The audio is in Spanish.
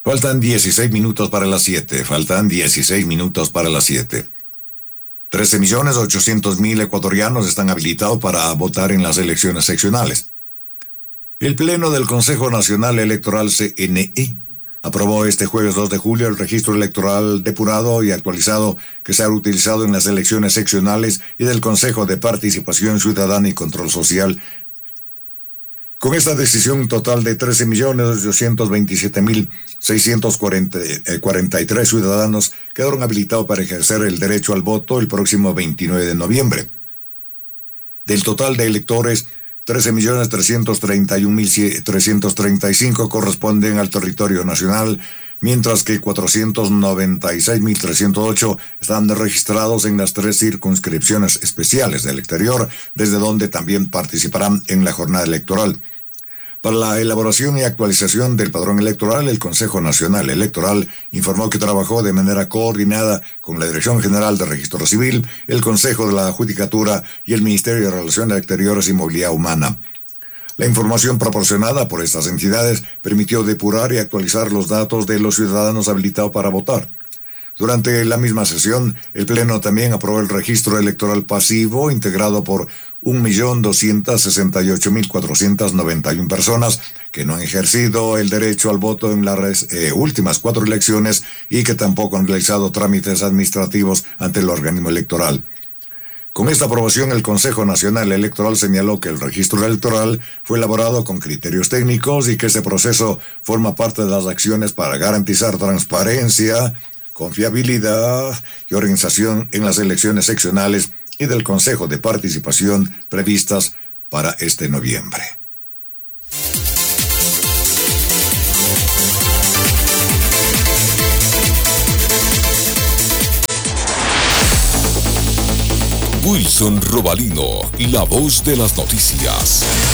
Faltan 16 minutos para las 7. Faltan 16 minutos para las 7. 13.800.000 ecuatorianos están habilitados para votar en las elecciones seccionales. El Pleno del Consejo Nacional Electoral CNE aprobó este jueves 2 de julio el registro electoral depurado y actualizado que será utilizado en las elecciones seccionales y del Consejo de Participación Ciudadana y Control Social. Con esta decisión, un total de 13.827.643 ciudadanos quedaron habilitados para ejercer el derecho al voto el próximo 29 de noviembre. Del total de electores, 13.331.335 corresponden al territorio nacional, mientras que 496.308 están registrados en las 3 circunscripciones especiales del exterior, desde donde también participarán en la jornada electoral. Para la elaboración y actualización del padrón electoral, el Consejo Nacional Electoral informó que trabajó de manera coordinada con la Dirección General de Registro Civil, el Consejo de la Judicatura y el Ministerio de Relaciones Exteriores y Movilidad Humana. La información proporcionada por estas entidades permitió depurar y actualizar los datos de los ciudadanos habilitados para votar. Durante la misma sesión, el Pleno también aprobó el registro electoral pasivo integrado por 1.268.491 personas que no han ejercido el derecho al voto en las últimas 4 elecciones y que tampoco han realizado trámites administrativos ante el organismo electoral. Con esta aprobación, el Consejo Nacional Electoral señaló que el registro electoral fue elaborado con criterios técnicos y que ese proceso forma parte de las acciones para garantizar transparencia, confiabilidad y organización en las elecciones seccionales y del Consejo de Participación previstas para este noviembre. Wilson Robalino, la voz de las noticias.